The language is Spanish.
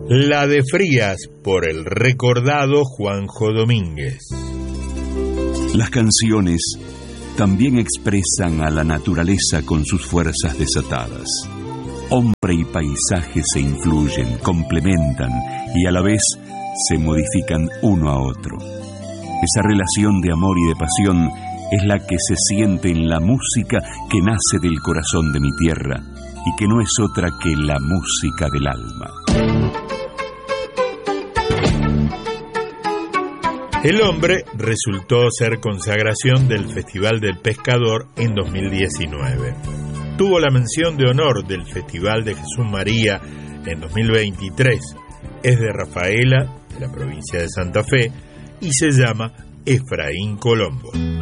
La de Frías, por el recordado Juanjo Domínguez. Las canciones también expresan a la naturaleza con sus fuerzas desatadas. Hombre y paisaje se influyen, complementan y a la vez se modifican uno a otro. Esa relación de amor y de pasión es la que se siente en la música que nace del corazón de mi tierra y que no es otra que la música del alma. El hombre resultó ser consagración del Festival del Pescador en 2019. Tuvo la mención de honor del Festival de Jesús María en 2023. Es de Rafaela, de la provincia de Santa Fe, y se llama Efraín Colombo.